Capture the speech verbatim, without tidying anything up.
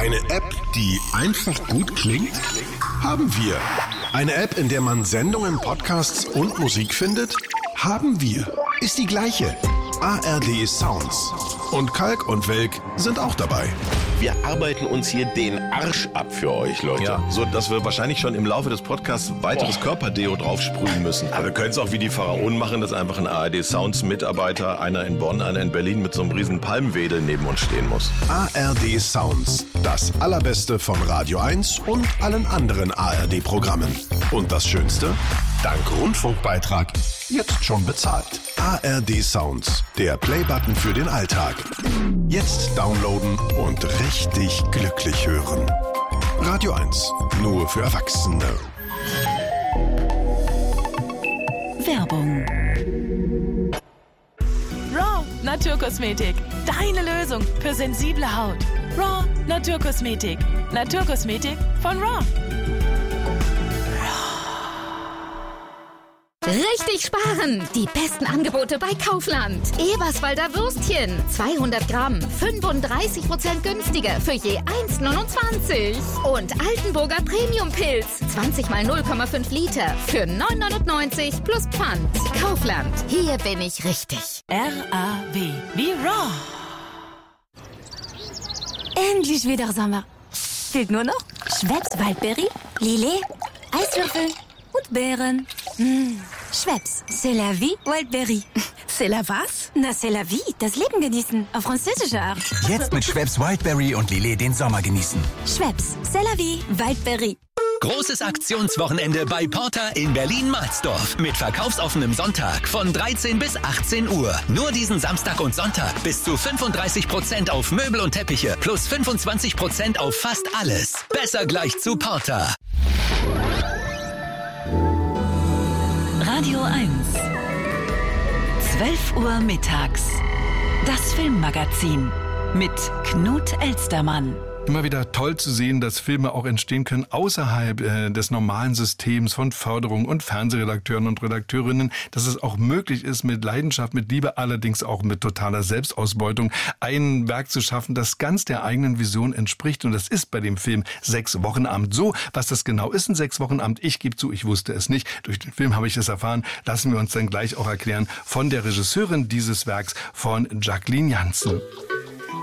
Eine App, die einfach gut klingt? Haben wir. Eine App, in der man Sendungen, Podcasts und Musik findet? Haben wir. Ist die gleiche. A R D Sounds. Und Kalk und Welk sind auch dabei. Wir arbeiten uns hier den Arsch ab für euch, Leute. Ja, so dass wir wahrscheinlich schon im Laufe des Podcasts weiteres Boah. Körperdeo draufsprühen müssen. Aber wir können es auch wie die Pharaonen machen, dass einfach ein A R D Sounds Mitarbeiter, einer in Bonn, einer in Berlin mit so einem riesen Palmwedel neben uns stehen muss. A R D Sounds. Das Allerbeste von Radio eins und allen anderen A R D-Programmen. Und das Schönste? Dank Rundfunkbeitrag jetzt schon bezahlt. A R D Sounds. Der Playbutton für den Alltag. Jetzt downloaden und richtig glücklich hören. Radio eins. Nur für Erwachsene. Werbung. Raw Naturkosmetik. Deine Lösung für sensible Haut. Raw Naturkosmetik. Naturkosmetik von Raw. Richtig sparen! Die besten Angebote bei Kaufland. Eberswalder Würstchen. zweihundert Gramm. fünfunddreißig Prozent günstiger für je eins neunundzwanzig. Und Altenburger Premium-Pilz. zwanzig mal null Komma fünf Liter für neun neunundneunzig plus Pfand. Kaufland. Hier bin ich richtig. R A W wie Raw. Endlich wieder Sommer. Fehlt nur noch Schweppes Waldbeere, Lillet, Eiswürfel und Beeren. Mmh. Schweppes, c'est la vie, Wildberry. C'est la was? Na, c'est la vie, das Leben genießen, auf französische Art. Jetzt mit Schweppes Wildberry und Lillet den Sommer genießen. Schweppes, c'est la vie, Wildberry. Großes Aktionswochenende bei Porter in Berlin-Marsdorf. Mit verkaufsoffenem Sonntag von dreizehn bis achtzehn Uhr. Nur diesen Samstag und Sonntag bis zu fünfunddreißig Prozent auf Möbel und Teppiche plus fünfundzwanzig Prozent auf fast alles. Besser gleich zu Porter. Radio eins. zwölf Uhr mittags. Das Filmmagazin mit Knut Elstermann. Immer wieder toll zu sehen, dass Filme auch entstehen können außerhalb äh, des normalen Systems von Förderung und Fernsehredakteuren und Redakteurinnen, dass es auch möglich ist, mit Leidenschaft, mit Liebe, allerdings auch mit totaler Selbstausbeutung, ein Werk zu schaffen, das ganz der eigenen Vision entspricht. Und das ist bei dem Film Sechs-Wochenamt so. Was das genau ist, ein Sechs-Wochenamt, ich gebe zu, ich wusste es nicht. Durch den Film habe ich es erfahren. Lassen wir uns dann gleich auch erklären von der Regisseurin dieses Werks, von Jacqueline Janssen.